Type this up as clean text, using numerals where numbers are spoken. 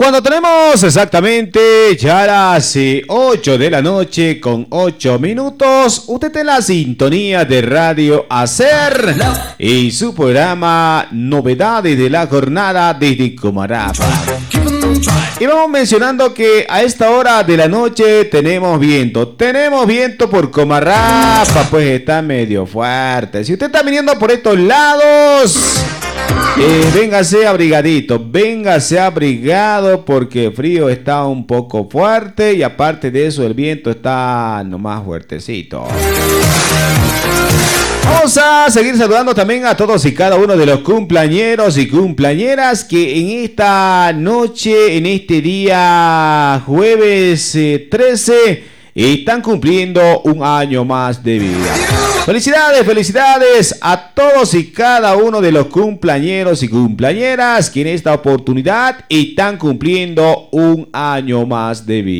Cuando tenemos exactamente ya las 8 de la noche con 8 minutos, usted en la sintonía de Radio Hacer y su programa Novedades de la Jornada desde Comarapa. Y vamos mencionando que a esta hora de la noche tenemos viento por Comarapa, pues está medio fuerte. Si usted está viniendo por estos lados, véngase abrigado porque el frío está un poco fuerte y aparte de eso el viento está nomás fuertecito. Vamos a seguir saludando también a todos y cada uno de los cumpleañeros y cumpleañeras que en esta noche, en este día jueves 13, están cumpliendo un año más de vida. Felicidades a todos y cada uno de los cumpleañeros y cumpleañeras que en esta oportunidad están cumpliendo un año más de vida.